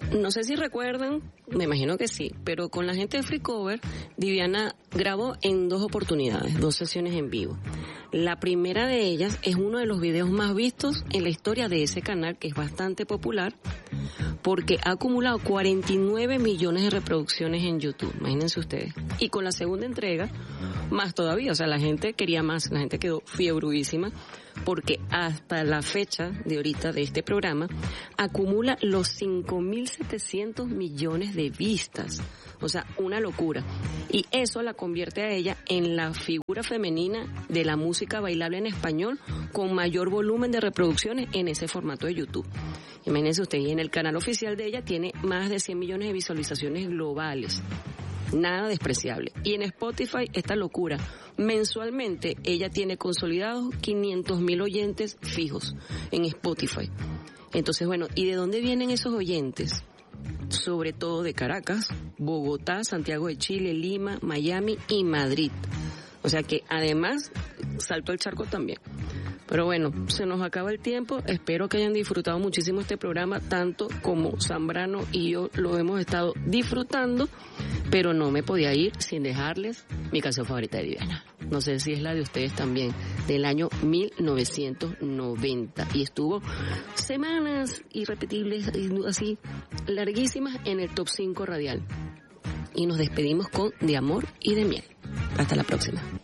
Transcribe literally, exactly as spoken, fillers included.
no sé si recuerdan, me imagino que sí, pero con la gente de Free Cover, Viviana grabó en dos oportunidades, dos sesiones en vivo. La primera de ellas es uno de los videos más vistos en la historia de ese canal, que es bastante popular, porque ha acumulado cuarenta y nueve millones de reproducciones en YouTube, imagínense ustedes. Y con la segunda entrega, más todavía, o sea, la gente quería más, la gente quedó fiebruísima, porque hasta la fecha de ahorita de este programa, acumula los cinco mil setecientos millones de vistas. O sea, una locura. Y eso la convierte a ella en la figura femenina de la música bailable en español con mayor volumen de reproducciones en ese formato de YouTube. Imagínense ustedes, y en el canal oficial de ella tiene más de cien millones de visualizaciones globales. Nada despreciable. Y en Spotify, esta locura. Mensualmente, ella tiene consolidados quinientos mil oyentes fijos en Spotify. Entonces, bueno, ¿y de dónde vienen esos oyentes? Sobre todo de Caracas, Bogotá, Santiago de Chile, Lima, Miami y Madrid. O sea que además saltó el charco también. Pero bueno, se nos acaba el tiempo. Espero que hayan disfrutado muchísimo este programa, tanto como Zambrano y yo lo hemos estado disfrutando, pero no me podía ir sin dejarles mi canción favorita de Viviana. No sé si es la de ustedes también, del año mil novecientos noventa. Y estuvo semanas irrepetibles, así, larguísimas en el top cinco radial. Y nos despedimos con De Amor y de Miel. Hasta la próxima.